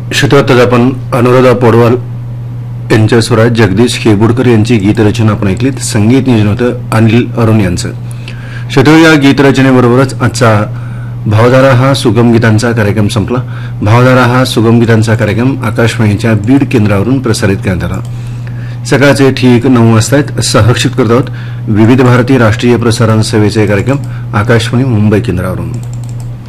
श्रोते आपण अनुराधा पौडवाल यांच्या स्वरात जगदीश खेबुडकर यांची गीतरचना आपण ऐकलीत. संगीत नियोजन होतं अनिल अरुण यांचं. श्रोते या गीतरचनेबरोबरच आजचा भावधारा हा सुगम गीतांचा कार्यक्रम संपला. भावधारा हा सुगम गीतांचा कार्यक्रम आकाशवाणीच्या बीड केंद्रावरून प्रसारित करण्यात आला. सकाळचे ठीक 9 वाजता सहर्षित करत आहोत विविध भारती राष्ट्रीय प्रसारण सेवेचे कार्यक्रम आकाशवाणी मुंबई केंद्रावरून.